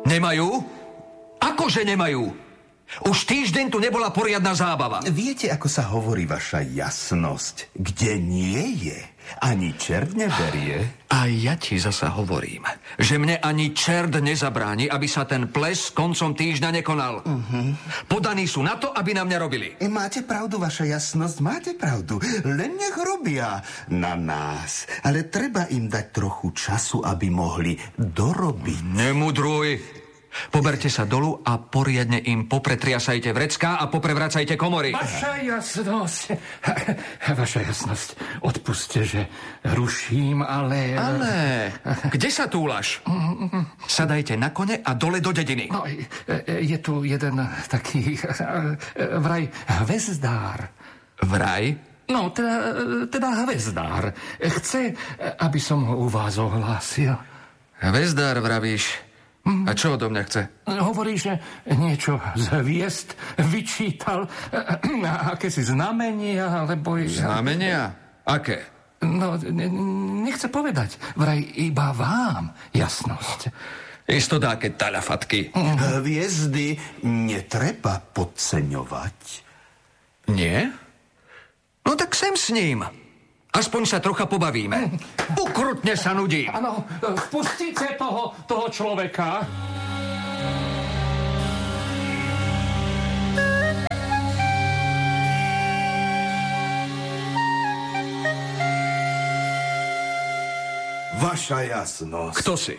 Nemajú? Akože nemajú? Už týždeň tu nebola poriadna zábava. Viete, ako sa hovorí vaša jasnosť? Kde nie je, ani čert neberie. A ja ti zasa hovorím, že mne ani čert nezabráni, aby sa ten ples koncom týždňa nekonal. Podaní sú na to, aby na mňa robili. Máte pravdu, vaša jasnosť, máte pravdu. Len nech robia na nás. Ale treba im dať trochu času, aby mohli dorobiť. Nemudruj. Poberte sa dolu a poriadne im popretriasajte vrecká a poprevracajte komory. Vaša jasnosť, odpuste, že ruším, ale... Ale, kde sa túlaš? Sadajte na kone a dole do dediny. No, je tu jeden taký, vraj, hvezdár. Vraj? No, teda hvezdár. Chce, aby som ho u vás ohlásil. Hvezdár, vravíš? A čo odo mňa chce? Hovorí, že niečo z hviezd vyčítal, akési znamenia, alebo... Znamenia? Aké? No, nechce povedať. Vraj iba vám, jasnosť. Isto dáke talafatky. Hviezdy netreba podceňovať. Nie? No tak sem s ním. Aspoň sa trocha pobavíme. Ukrutne sa nudím. Áno, vpustíte toho človeka. Vaša jasnosť. Kto si?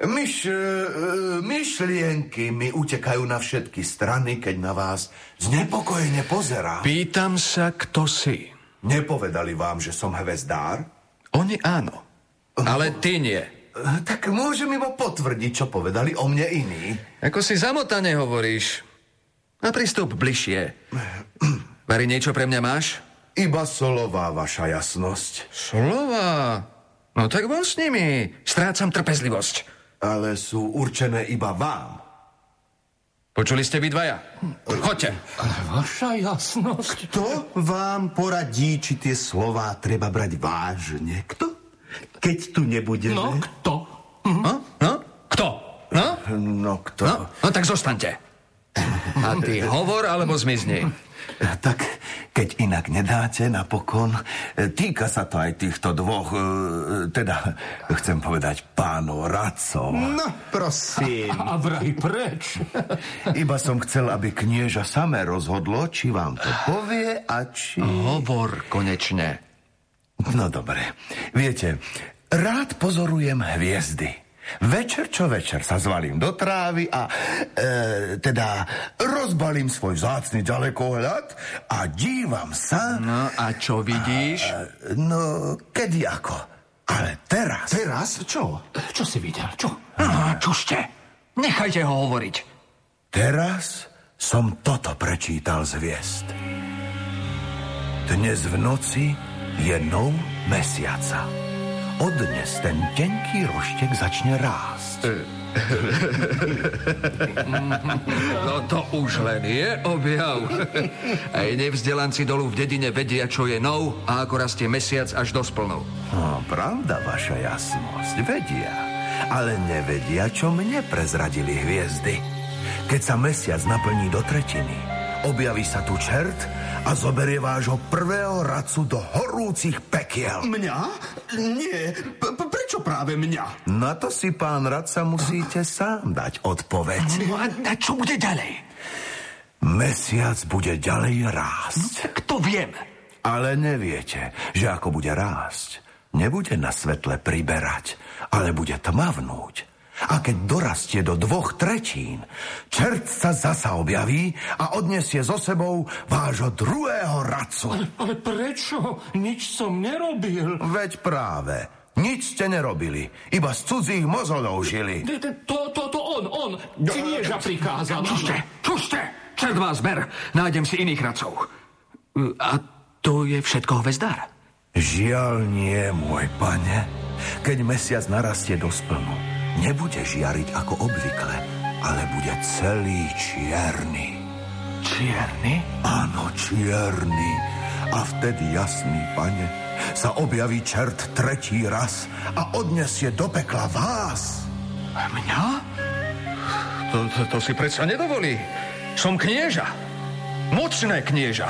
Myšlienky mi utekajú na všetky strany, keď na vás znepokojene pozerám. Pýtam sa, kto si. Nepovedali vám, že som hvezdár? Oni áno, ale ty nie. Tak môžem iba potvrdiť, čo povedali o mne iní. Ako si zamotane hovoríš. A pristup bližšie. Vari, niečo pre mňa máš? Iba slova, vaša jasnosť. Slova? No tak von s nimi. Strácam trpezlivosť. Ale sú určené iba vám. Počuli ste vy dvaja? Choďte. Ale vaša jasnosť... Kto vám poradí, či tie slová treba brať vážne? Kto? Keď tu nebudeme... No, kto? No? Kto? No? No, kto? No tak zostaňte. A ty hovor, alebo zmizni. Tak, keď inak nedáte napokon, týka sa to aj týchto dvoch, teda, chcem povedať, pánov radcov. No, prosím. A vraj preč? Iba som chcel, aby knieža samé rozhodlo, či vám to povie a či... Hovor konečne. No dobre. Viete, rád pozorujem hviezdy. Večer čo večer sa zvalím do trávy a teda rozbalím svoj vzácny ďalekohľad a dívam sa... No a čo vidíš? No, kedy ako. Ale teraz... Teraz? Čo? Čo si videl? Čo? Čušte. Nechajte ho hovoriť. Teraz som toto prečítal z hviezd. Dnes v noci je nov mesiaca. Odnes ten tenký roštek začne rásť. No to už len je objav. Aj nevzdelanci dolu v dedine vedia, čo je nov a ako rastie mesiac až do splnu. No, pravda, vaša jasnosť, vedia. Ale nevedia, čo mne prezradili hviezdy. Keď sa mesiac naplní do tretiny, objaví sa tu čert a zoberie vášho prvého radcu do horúcich pekiel. Mňa? Nie. Prečo práve mňa? Na to si, pán radca, musíte sám dať odpoveď. No a čo bude ďalej? Mesiac bude ďalej rásť. Tak to viem. Ale neviete, že ako bude rásť, nebude na svetle priberať, ale bude tmavnúť. A keď dorastie do 2/3, čert sa zasa objaví a odnesie so sebou vášho druhého radcu. Ale prečo? Nič som nerobil. Veď práve, nič ste nerobili, iba z cudzích mozolov žili. To on, knieža prikázal. Čušte, čert vás ber, nájdem si iných radcov. A to je všetko hvezdár? Žiaľ nie, môj pane. Keď mesiac narastie do splnu, nebude žiariť ako obvykle, ale bude celý čierny. Čierny? Áno, čierny. A vtedy, jasný pane, sa objaví čert tretí raz a odnesie do pekla vás. Mňa? To si predsa nedovolí. Som knieža. Mocné knieža.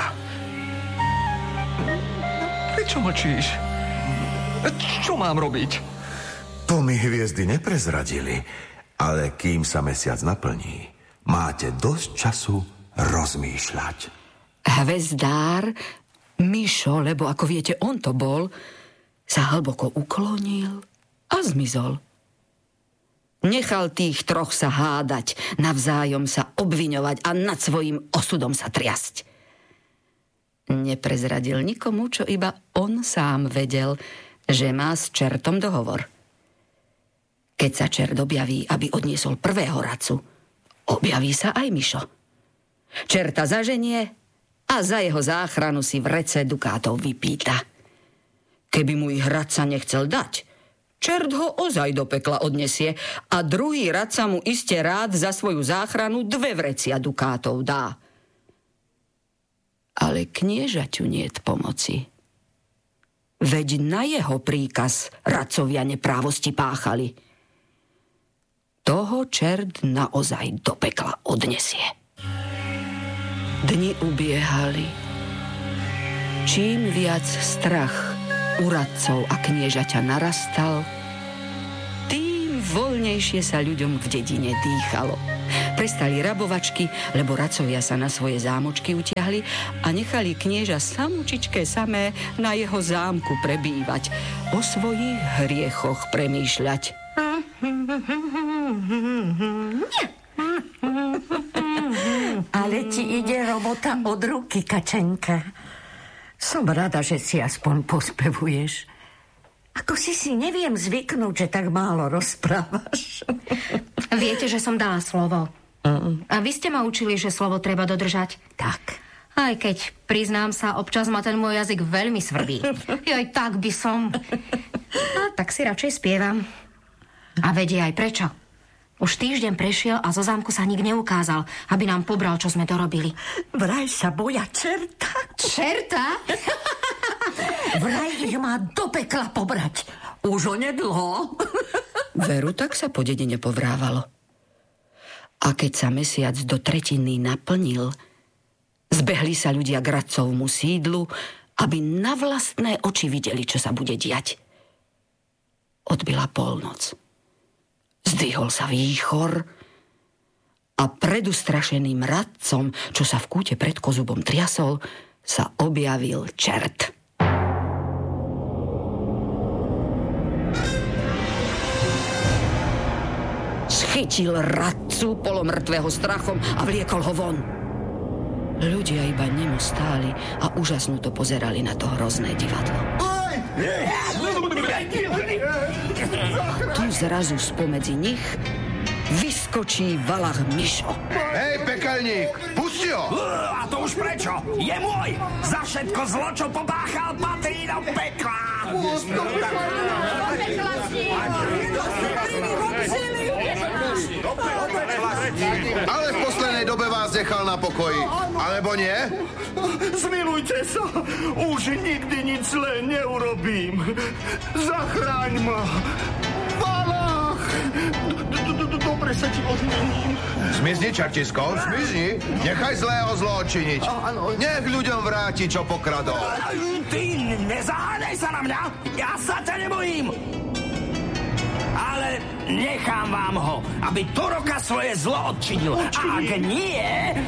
Prečo mlčíš? Čo mám robiť? To mi hviezdy neprezradili, ale kým sa mesiac naplní, máte dosť času rozmýšľať. Hvezdár, Mišo, lebo ako viete, on to bol, sa hlboko uklonil a zmizol. Nechal tých troch sa hádať, navzájom sa obviňovať a nad svojím osudom sa triasť. Neprezradil nikomu, čo iba on sám vedel, že má s čertom dohovor. Keď sa čert objaví, aby odniesol prvého radcu, objaví sa aj Mišo. Čerta zaženie a za jeho záchranu si v rece dukátov vypýta. Keby mu ich radca nechcel dať, čert ho ozaj do pekla odnesie a druhý radca mu iste rád za svoju záchranu 2 vrecia dukátov dá. Ale kniežaťu niet pomoci. Veď na jeho príkaz radcovia neprávosti páchali. Toho čert naozaj do pekla odnesie. Dni ubiehali. Čím viac strach u radcov a kniežaťa narastal, tým voľnejšie sa ľuďom v dedine dýchalo. Prestali rabovačky, lebo radcovia sa na svoje zámočky utiahli a nechali knieža samučičke samé na jeho zámku prebývať, o svojich hriechoch premýšľať. Ale ti ide robota od ruky, Kačenka. Som rada, že si aspoň pospevuješ. Ako si neviem zvyknúť, že tak málo rozprávaš. Viete, že som dala slovo. A vy ste ma učili, že slovo treba dodržať. Tak. Aj keď, priznám sa, občas ma ten môj jazyk veľmi svrbí. Aj tak by som. A tak si radšej spievam. A vedie aj prečo. Už týždeň prešiel a zo zámku sa nik neukázal, aby nám pobral, čo sme dorobili. Vraj sa boja čerta. Čerta? Vraj ich má do pekla pobrať. Už onedlho. Veru, tak sa po dedine povrávalo. A keď sa mesiac do tretiny naplnil, zbehli sa ľudia k radcovmu sídlu, aby na vlastné oči videli, čo sa bude diať. Odbila polnoc. Zdvihol sa výchor a pred ustrašeným radcom, čo sa v kúte pred kozubom triasol, sa objavil čert. Schytil radcu polomrtvého strachom a vliekol ho von. Ľudia iba nemo stáli a úžasnuto pozerali na to hrozné divadlo. Tu zrazu spomedzi nich vyskočí Valach Mišo. Hej, pekelník, pusti ho! A to už prečo? Je môj! Za všetko zlo, čo popáchal, patrí do pekla! Ale v poslednej dobe vás nechal na pokoji. Alebo nie? Zmilujte sa, už nikdy nič zlé neurobím. Zachráň ma. Valach! Dobre sa ti odmením. Zmizni, čertisko, zmizni. Nechaj zlého zlo odčiniť. Nech ľuďom vráti, čo pokradol. Ty nezaháňaj sa na mňa! Ja sa ťa nebojím! Ale nechám vám ho, aby do roka svoje zlo odčinil. A ak nie...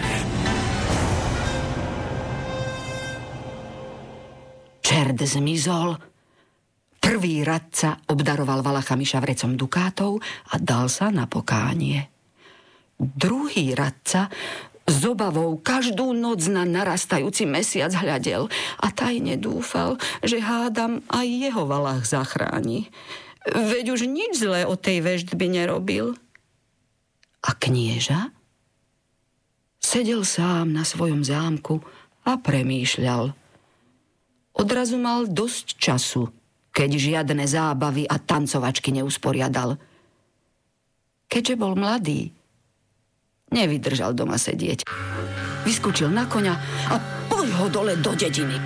Čert zmizol. Prvý radca obdaroval Valacha Miša vrecom dukátov a dal sa na pokánie. Druhý radca s obavou každú noc na narastajúci mesiac hľadel a tajne dúfal, že hádam aj jeho Valach zachráni. Veď už nič zlé od tej veštby nerobil. A knieža sedel sám na svojom zámku a premýšľal. Odrazu mal dosť času, keď žiadne zábavy a tancovačky neusporiadal. Keďže bol mladý, nevydržal doma sedieť. Vyskočil na koňa a poď ho dole do dediny.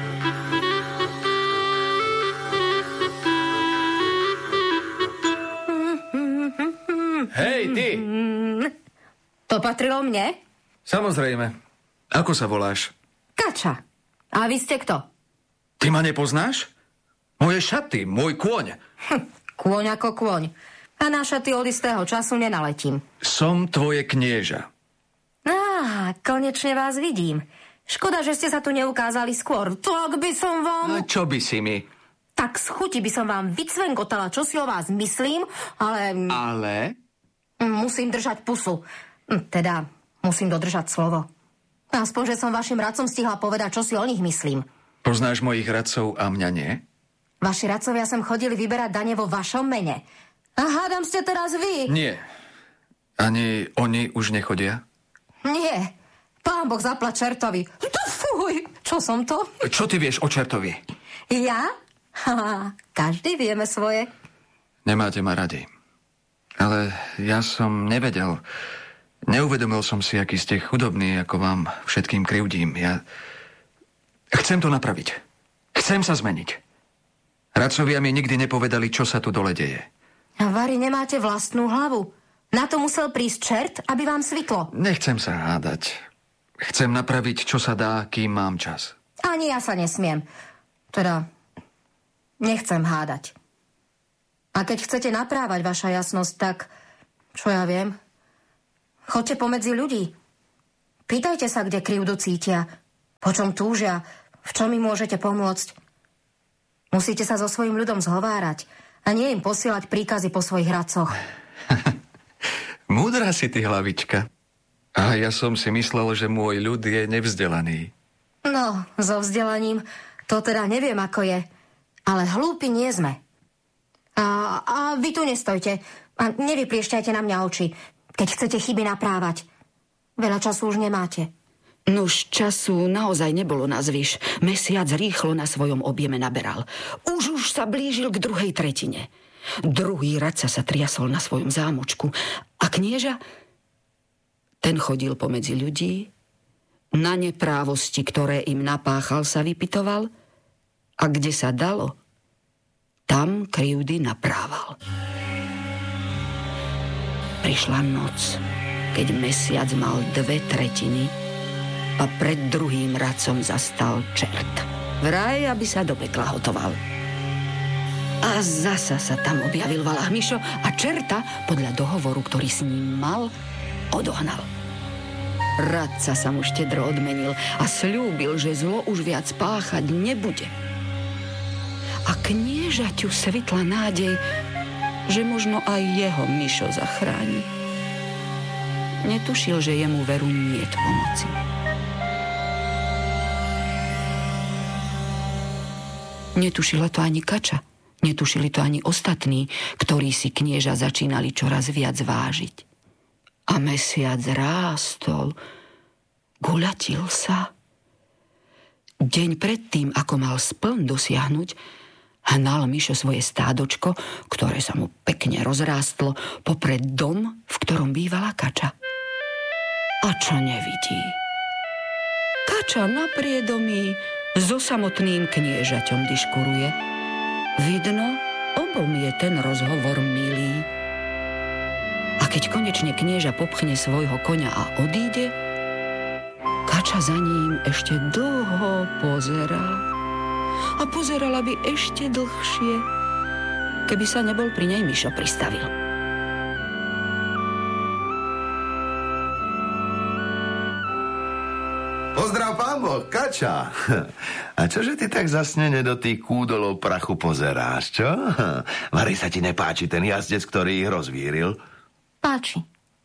Hej, ty! To patrilo mne? Samozrejme. Ako sa voláš? Kača. A vy ste kto? Ty ma nepoznáš? Moje šaty, môj kôň. Kôň ako kôň. A na šaty od istého času nenaletím. Som tvoje knieža. Konečne vás vidím. Škoda, že ste sa tu neukázali skôr. Tak by som vám... A čo by si mi? Tak z chuti by som vám vycvenkotala, čo si o vás myslím, ale... Ale? Musím držať pusu. Teda, musím dodržať slovo. Aspoň, že som vašim radcom stihla povedať, čo si o nich myslím. Poznáš mojich radcov a mňa nie? Vaši radcovia sem chodili vyberať dane vo vašom mene. A hádam ste teraz vy. Nie. Ani oni už nechodia? Nie. Pán Boh zaplať čertovi. Fuj, čo som to? Čo ty vieš o čertovi? Ja? Každý vieme svoje. Nemáte ma radi. Ale ja som nevedel. Neuvedomil som si, aký ste chudobní, ako vám všetkým krivdím. Ja chcem to napraviť. Chcem sa zmeniť. Radcovia mi nikdy nepovedali, čo sa tu dole deje. A Vary, nemáte vlastnú hlavu. Na to musel prísť čert, aby vám svitlo. Nechcem sa hádať. Chcem napraviť, čo sa dá, kým mám čas. Ani ja sa nesmiem. Teda, nechcem hádať. A keď chcete naprávať vaša jasnosť, tak, čo ja viem, choďte pomedzi ľudí. Pýtajte sa, kde krivdu cítia, po čom túžia, v čom im môžete pomôcť. Musíte sa so svojím ľudom zhovárať a nie im posielať príkazy po svojich radcoch. Múdra si ty, hlavička. A ja som si myslel, že môj ľud je nevzdelaný. No, so vzdelaním to teda neviem, ako je. Ale hlúpi nie sme. A vy tu nestojte a nevypliešťajte na mňa oči, keď chcete chyby naprávať. Veľa času už nemáte. Nuž času naozaj nebolo na zvyš. Mesiac rýchlo na svojom objeme naberal. Už sa blížil k druhej tretine. Druhý radca sa triasol na svojom zámočku a knieža, ten chodil pomedzi ľudí, na neprávosti, ktoré im napáchal, sa vypytoval a kde sa dalo, tam krivdy naprával. Prišla noc, keď mesiac mal 2/3 a pred druhým radcom zastal čert. Vraj, aby sa do pekla hotoval. A zasa sa tam objavil Valáh Mišo a čerta, podľa dohovoru, ktorý s ním mal, odohnal. Radca sa mu štedro odmenil a sľúbil, že zlo už viac páchať nebude. A kniežaťu svitla nádej, že možno aj jeho Mišo zachráni. Netušil, že jemu veru niet pomoci. Netušila to ani Kača. Netušili to ani ostatní, ktorí si knieža začínali čoraz viac vážiť. A mesiac rástol, guľatil sa. Deň predtým, ako mal spln dosiahnuť, hnal Mišo svoje stádočko, ktoré sa mu pekne rozrástlo, popred dom, v ktorom bývala Kača. A čo nevidí? Kača na priedomí so samotným kniežaťom diškuruje. Vidno, obom je ten rozhovor milý. A keď konečne knieža popchne svojho koňa a odíde, Kača za ním ešte dlho pozerá. A pozerala by ešte dlhšie, keby sa nebol pri nej Mišo pristavil. Pozdrav, pán Boh, Kača. A čože ty tak zasnene do tých kúdolov prachu pozeráš, čo? Vary, sa ti nepáči ten jazdec, ktorý ich rozvíril? Páči.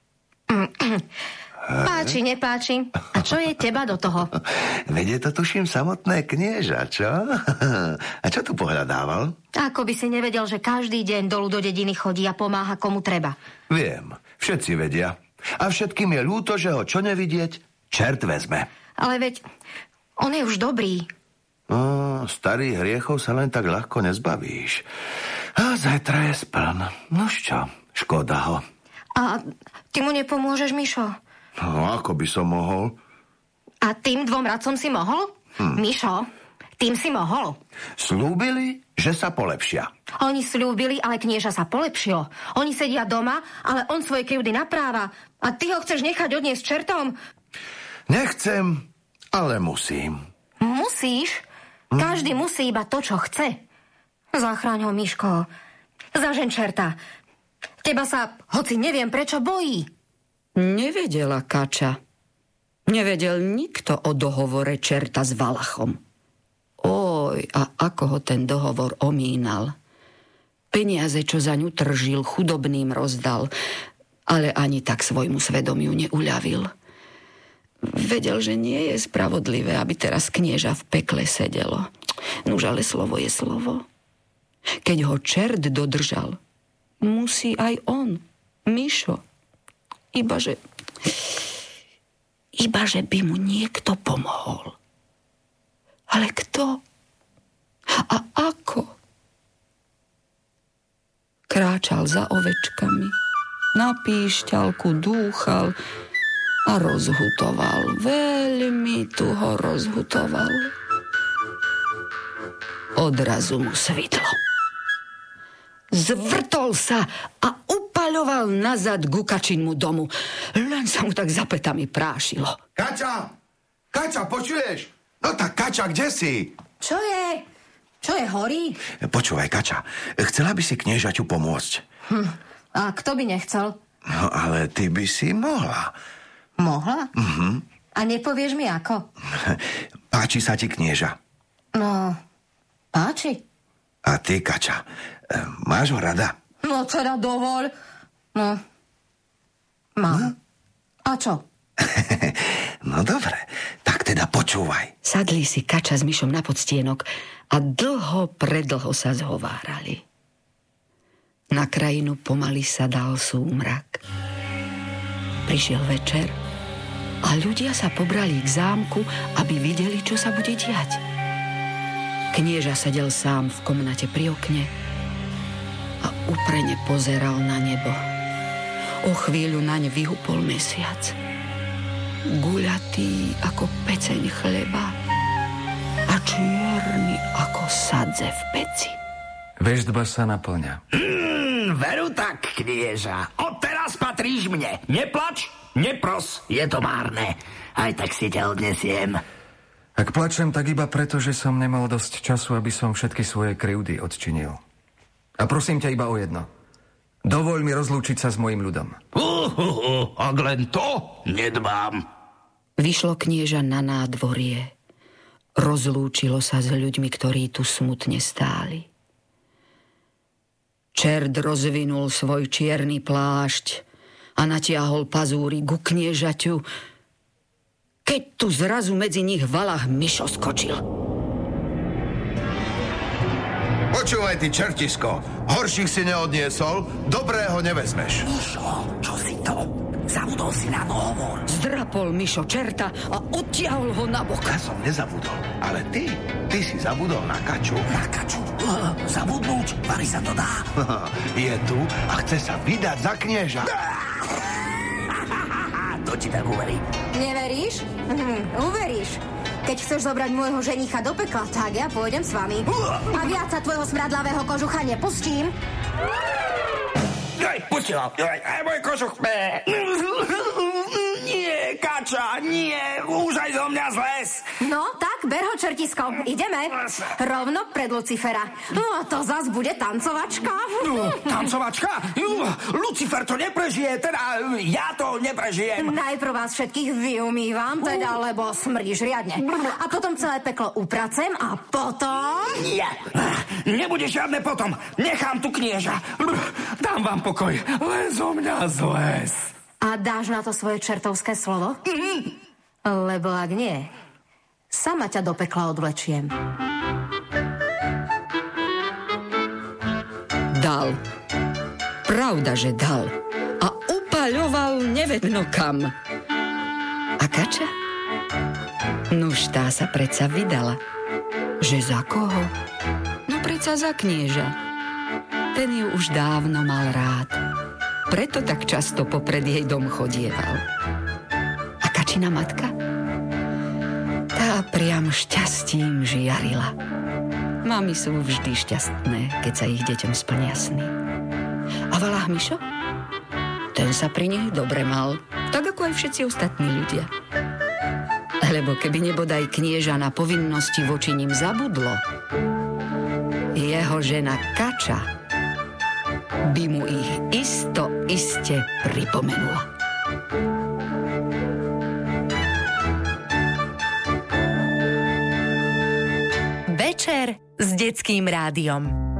Páči, nepáči. A čo je teba do toho? Veď je to, tuším, samotné knieža, čo? A čo tu pohľadával? Ako by si nevedel, že každý deň dolu do dediny chodí a pomáha komu treba. Viem, všetci vedia. A všetkým je ľúto, že ho čo nevidieť, čert vezme. Ale veď, on je už dobrý. Starých hriechov sa len tak ľahko nezbavíš. A zajtra je spln. Nož čo, škoda ho. A ty mu nepomôžeš, Mišo? No, ako by som mohol? A tým 2 radcom si mohol? Mišo, ty tým si mohol. Slúbili, že sa polepšia. Oni slúbili, ale knieža sa polepšil. Oni sedia doma, ale on svoje krivdy napráva. A ty ho chceš nechať odniesť čertom? Nechcem, ale musím. Musíš? Každý musí iba to, čo chce. Zachráň ho, Miško. Zažen čerta. Teba sa, hoci neviem prečo, bojí. Nevedela Kača. Nevedel nikto o dohovore čerta s Valachom. Oj, a ako ho ten dohovor omínal. Peniaze, čo za ňu tržil, chudobným rozdal, ale ani tak svojmu svedomiu neuľavil. Vedel, že nie je spravodlivé, aby teraz knieža v pekle sedelo. Nuž, ale slovo je slovo. Keď ho čert dodržal, musí aj on, Mišo. Ibaže by mu niekto pomohol. Ale kto? A ako? Kráčal za ovečkami, na píšťalku dúchal a rozhutoval. Veľmi tuho rozhutoval. Odrazu mu svitlo. Zvrtol sa a upaľoval nazad ku Kačinmu domu. Len sa mu tak za pätami prášilo. Kača! Kača, počuješ? No tak, Kača, kde si? Čo je? Čo je, horí? Počúvaj, Kača, chcela by si kniežaťu pomôcť. A kto by nechcel? No, ale ty by si mohla. Mohla? A nepovieš mi ako? Páči sa ti knieža? No, páči. A ty, Kača, máš ho rada? No teda dovoľ. No, mám. A čo? No dobre, tak teda počúvaj. Sadli si Kača s Mišom na podstienok a predlho sa zhovárali. Na krajinu pomaly sa dal súmrak. Prišiel večer a ľudia sa pobrali k zámku, aby videli, čo sa bude diať. Knieža sedel sám v komnate pri okne a uprene pozeral na nebo. O chvíľu naň vyhupol mesiac. Guľatý ako peceň chleba a čierny ako sadze v peci. Veštba sa naplňa. Veru tak, knieža. Odteraz patríš mne. Neplač, nepros, je to márne. Aj tak si ťa odnesiem. Ak plačem, tak iba preto, že som nemal dosť času, aby som všetky svoje krivdy odčinil. A prosím ťa iba o jedno. Dovoľ mi rozlúčiť sa s mojím ľudom. Ak len to nedbám. Vyšlo knieža na nádvorie. Rozlúčilo sa s ľuďmi, ktorí tu smutne stáli. Čert rozvinul svoj čierny plášť a natiahol pazúry ku kniežaťu, keď tu zrazu medzi nich Valach Mišo skočil. Počúvaj, ty čertisko, horších si neodniesol, dobrého nevezmeš. Mišo, čo si to? Zabudol si na dohovor. Zdrapol Mišo čerta a odtiahol ho na bok. Ja som nezabudol, ale ty si zabudol na Kaču. Na Kaču? Zabudnúť? Vari sa to dá. Je tu a chce sa vydať za knieža. To ti tak uverí. Neveríš? Uveríš. Keď chceš zobrať môjho ženicha do pekla, tak ja pôjdem s vami. A viac sa tvojho smradlavého kožucha nepustím. Pustila. Môj kožuch. Nie, Kača, nie. Už aj zo mňa zles. No, tak, ber ho, čertisko. Ideme. Rovno pred Lucifera. No a to zas bude tancovačka. Tancovačka? Lucifer to neprežije, teda ja to neprežijem. Najprv vás všetkých vyumývam, teda, lebo smrdíš riadne. A potom celé peklo upracem a potom... Nie, nebude žiadne potom. Nechám tu knieža. Dám vám pokoj. Len zo mňa zles. A dáš na to svoje čertovské slovo? Lebo ak nie, sama ťa do pekla odvlečiem. Dal. Pravda, že dal. A upaľoval nevedno kam. A Kača? Nuž tá sa predsa vydala. Že za koho? No predsa za knieža. Ten ju už dávno mal rád. Preto tak často popred jej dom chodieval. A Kačina matka? Tá priam šťastím žiarila. Mami sú vždy šťastné, keď sa ich deťom splnia sny. A Valáh Mišo? Ten sa pri nich dobre mal, tak ako aj všetci ostatní ľudia. Lebo keby nebodaj knieža na povinnosti voči nim zabudlo, jeho žena Kača by mu ich iste pripomenula. Večer s Detským rádiom.